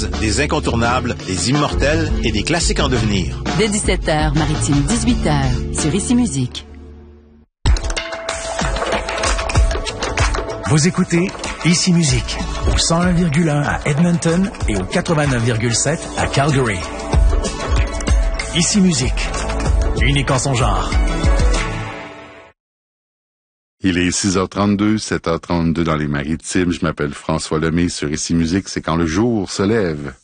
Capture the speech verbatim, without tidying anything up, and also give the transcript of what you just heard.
jazz, des incontournables, des immortels et des classiques en devenir. Dès dix-sept heures, Maritime dix-huit heures, sur Ici Musique. Vous écoutez Ici Musique, au cent un virgule un à Edmonton et au quatre-vingt-neuf virgule sept à Calgary. Ici Musique, unique en son genre. Il est six heures trente-deux, sept heures trente-deux dans les Maritimes. Je m'appelle François Lemay sur Ici Musique. C'est quand le jour se lève.